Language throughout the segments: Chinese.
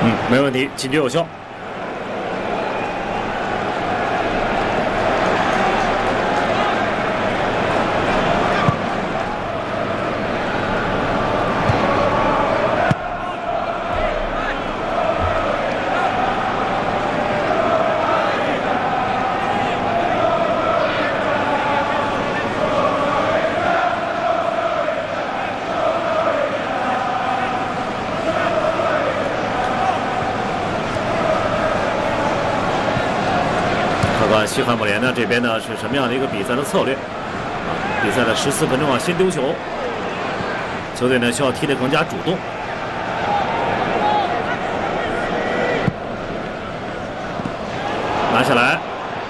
没问题，进球有效。西汉姆联呢这边呢是什么样的一个比赛的策略？比赛的14分钟先丢球，球队呢需要踢得更加主动。拿下来，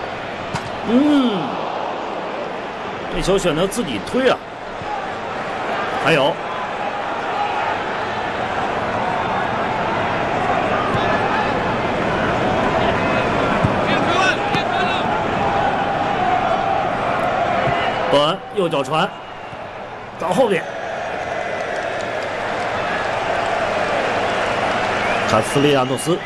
这球选择自己推啊，还有。短右脚传到后面，卡斯利亚诺斯，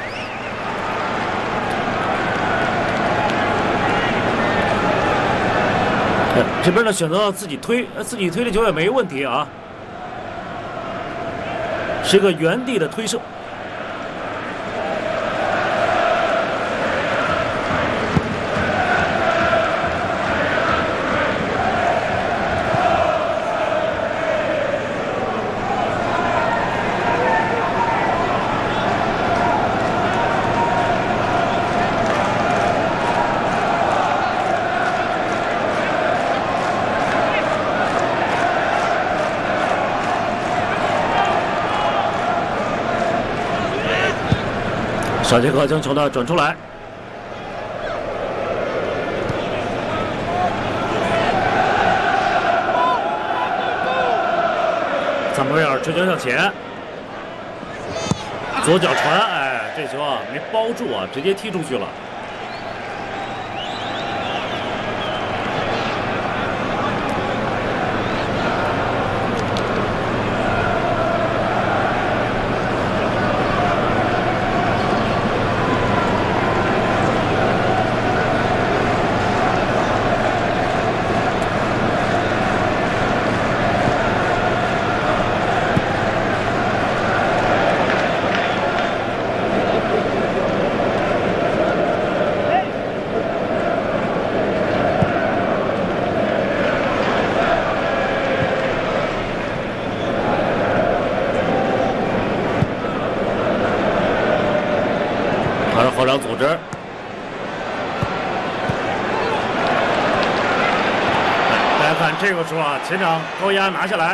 这边呢选择自己推，的球也没问题啊，是一个原地的推射。小杰克将球呢转出来，萨姆维尔追球向前，左脚传，这球啊没包住啊，直接踢出去了。后场组织，大家看这个时候啊，前场高压拿下来，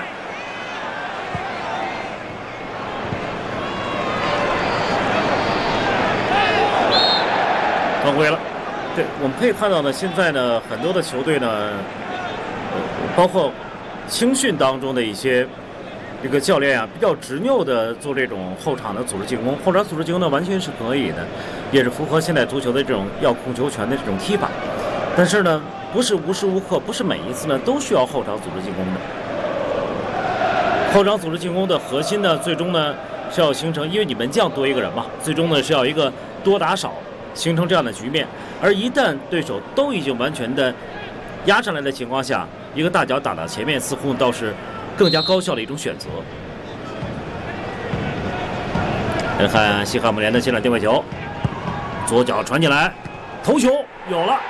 犯规了。对，我们可以看到呢，现在呢，很多的球队呢，包括青训当中的一些。这个教练啊，比较执拗的做这种后场的组织进攻，后场组织进攻呢完全是可以的，也是符合现代足球的这种要控球权的这种踢法。但是呢，不是无时无刻，不是每一次呢都需要后场组织进攻的。后场组织进攻的核心呢，最终呢是要形成，因为你门将多一个人嘛，最终呢是要一个多打少，形成这样的局面。而一旦对手都已经完全的压上来的情况下，一个大脚打到前面，似乎倒是更加高效的一种选择。来看西汉姆联的前场定位球，左脚传进来，头球有了。